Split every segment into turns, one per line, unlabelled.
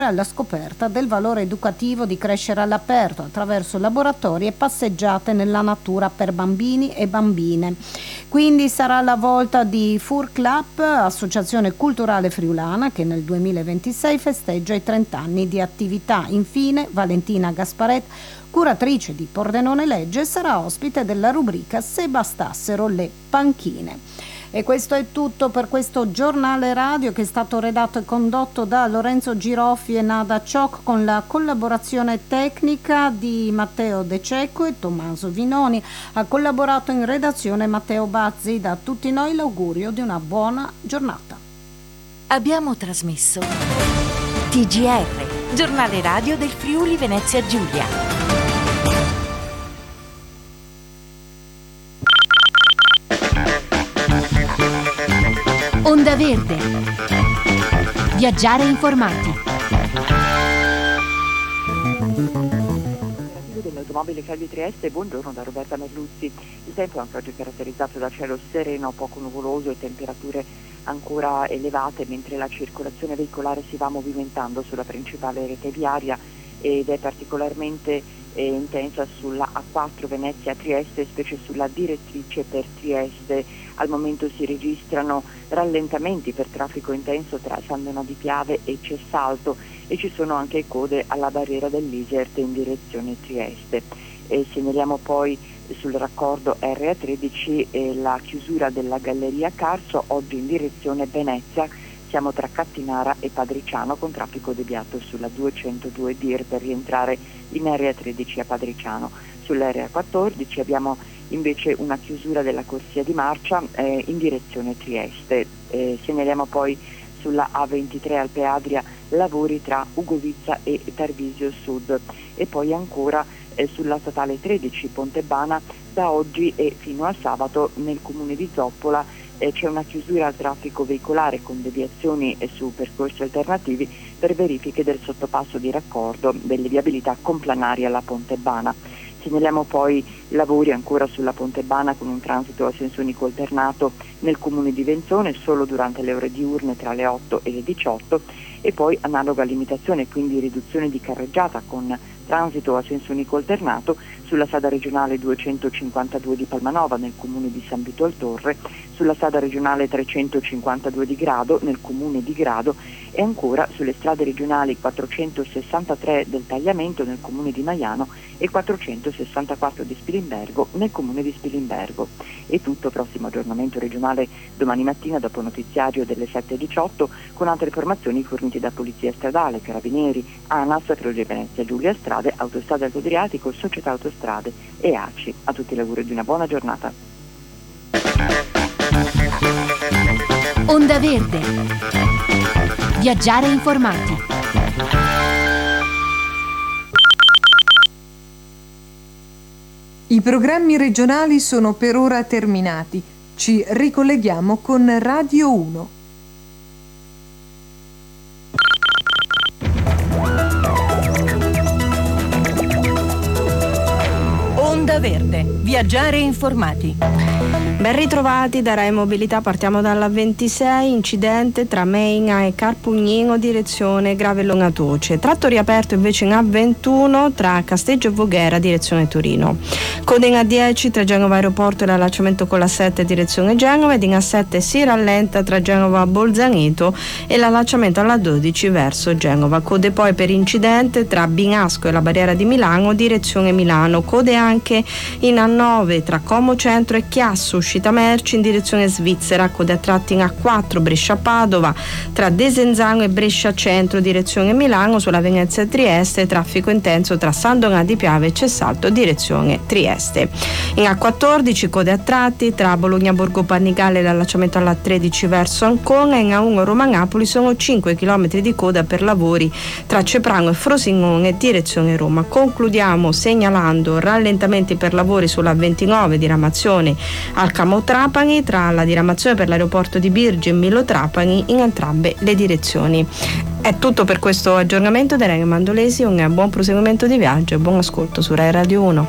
alla scoperta del valore educativo di crescere all'aperto attraverso laboratori e passeggiate nella natura per bambini e bambine. Quindi sarà la volta di Fur Club, associazione culturale friulana, che nel 2026 festeggia i 30 anni di attività. Infine, Valentina Gasparet, curatrice di Pordenone Legge, sarà ospite della rubrica Se bastassero le panchine. E questo è tutto per questo giornale radio, che è stato redatto e condotto da Lorenzo Giroffi e Nada Ciocc, con la collaborazione tecnica di Matteo De Cecco e Tommaso Vinoni. Ha collaborato in redazione Matteo Bazzi. Da tutti noi l'augurio di una buona giornata.
Abbiamo trasmesso TGR, giornale radio del Friuli Venezia Giulia. Onda Verde. Viaggiare informati.
Dell'automobile Calvi Trieste, buongiorno da Roberta Merluzzi. Il tempo è anche oggi caratterizzato da cielo sereno, poco nuvoloso e temperature ancora elevate, mentre la circolazione veicolare si va movimentando sulla principale rete viaria ed è particolarmente intensa sulla A4 Venezia-Trieste, specie sulla direttrice per Trieste. Al momento si registrano rallentamenti per traffico intenso tra San Donà di Piave e Cessalto e ci sono anche code alla barriera dell'Isert in direzione Trieste. Segnaliamo poi sul raccordo RA13 la chiusura della Galleria Carso, oggi in direzione Venezia. Siamo tra Cattinara e Padriciano con traffico deviato sulla 202 DIR per rientrare in area 13 a Padriciano. Sull'area 14 abbiamo invece una chiusura della corsia di marcia in direzione Trieste. Segnaliamo poi sulla A23 Alpe Adria lavori tra Ugovizza e Tarvisio Sud e poi ancora sulla statale 13 Pontebana da oggi e fino a sabato nel comune di Zoppola c'è una chiusura al traffico veicolare con deviazioni su percorsi alternativi per verifiche del sottopasso di raccordo delle viabilità complanari alla Pontebana. Segnaliamo poi lavori ancora sulla Pontebana con un transito a senso unico alternato nel comune di Venzone solo durante le ore diurne tra le 8 e le 18 e poi analoga limitazione, quindi riduzione di carreggiata con transito a senso unico alternato sulla strada regionale 252 di Palmanova nel comune di San Vito al Torre, sulla strada regionale 352 di Grado nel comune di Grado e ancora sulle strade regionali 463 del Tagliamento nel comune di Maiano e 464 di Spilimbergo nel comune di Spilimbergo. E tutto, prossimo aggiornamento regionale domani mattina dopo notiziario delle 7:18 con altre informazioni fornite da Polizia Stradale, Carabinieri, ANAS, Friuli Venezia Giulia Strade, Autostrade Adriatico, Società Autostrade e ACI. A tutti l'augurio di una buona giornata.
Onda Verde. Viaggiare informati.
I programmi regionali sono per ora terminati. Ci ricolleghiamo con Radio 1.
Onda Verde. Viaggiare informati.
Ben ritrovati da Rai Mobilità, partiamo dalla 26, incidente tra Meina e Carpugnino, direzione Gravellonatoce. Tratto riaperto invece in A21 tra Casteggio e Voghera, direzione Torino. Coda in A10 tra Genova Aeroporto e l'allacciamento con la 7, direzione Genova, ed in A7 si rallenta tra Genova Bolzaneto e l'allacciamento alla 12 verso Genova. Code poi per incidente tra Binasco e la barriera di Milano, direzione Milano. Code anche in A9 tra Como Centro e Chiasso, uscita merci in direzione Svizzera. Code a tratti in A4 Brescia-Padova tra Desenzano e Brescia Centro, direzione Milano. Sulla Venezia Trieste traffico intenso tra San Donà di Piave e Cessalto, direzione Trieste. In A14 code a tratti tra Bologna Borgo Panigale e l'allacciamento alla 13 verso Ancona. In A1 Roma-Napoli sono 5 km di coda per lavori tra Ceprano e Frosinone, direzione Roma. Concludiamo segnalando rallentamenti per lavori sulla 29 diramazione al Camo Trapani tra la diramazione per l'aeroporto di Birgi e Milo Trapani in entrambe le direzioni. È tutto per questo aggiornamento da Rai Mandolesi, un buon proseguimento di viaggio e buon ascolto su Rai Radio 1.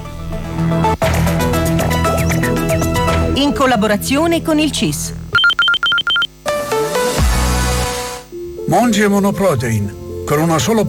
In collaborazione con il CIS.
Monge Monoprotein, con una sola